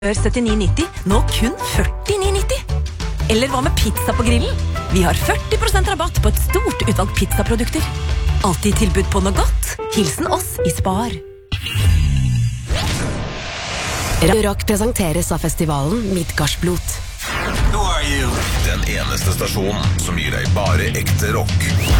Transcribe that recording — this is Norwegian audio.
Før 79,90, nå kun 49,90. Eller hva med pizza på grillen? Vi har 40% rabatt på et stort utvalg pizzaprodukter. Alltid tilbud på noe godt. Hilsen oss i Spar. Rock presenteres av festivalen Midgardsblot. Den eneste stasjonen som gir deg bare ekte rock.